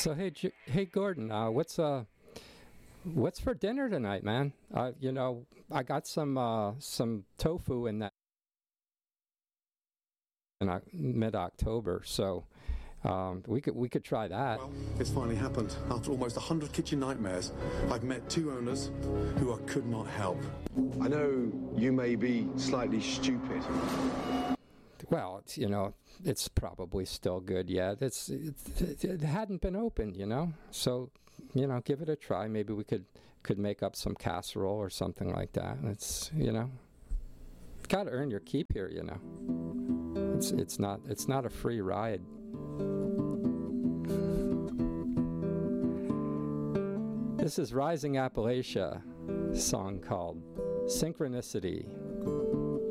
So hey Gordon, what's for dinner tonight, man? I got some tofu in that in mid-October, so we could try that. Well, it's finally happened. After almost 100 kitchen nightmares, I've met two owners who I could not help. I know you may be slightly stupid. Well, it's probably still good yet. It hadn't been opened, so give it a try. Maybe we could make up some casserole or something like that. It's got to earn your keep here, It's not a free ride. This is Rising Appalachia, a song called Synchronicity.